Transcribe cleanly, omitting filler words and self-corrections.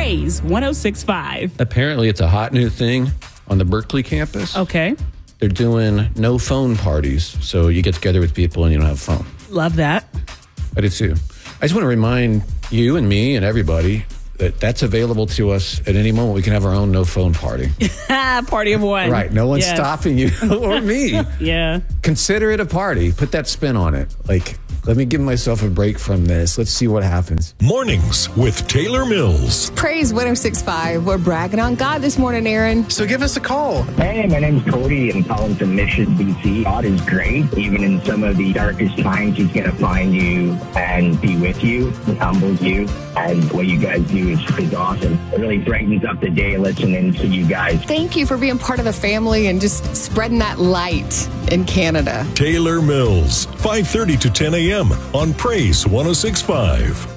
Praise 106.5. Apparently, it's a hot new thing on the Berkeley campus. Okay. They're doing no phone parties, so you get together with people and you don't have a phone. Love that. I do too. I just want to remind you and me and everybody that that's available to us at any moment. We can have our own no phone party. Party of one. Right. No one's stopping you or me. Yeah. Consider it a party. Put that spin on it. Like, let me give myself a break from this. Let's see what happens. Mornings with Taylor Mills. Praise 106.5. We're bragging on God this morning, Aaron. So give us a call. Hey, my name's Cody. I'm calling from Mission, BC. God is great. Even in some of the darkest times, he's going to find you and be with you. He humbles you. And what you guys do is awesome. It really brightens up the day listening to you guys. Thank you for being part of the family and just spreading that light in Canada. Taylor Mills, 5:30 to 10 a.m. on Praise 106.5.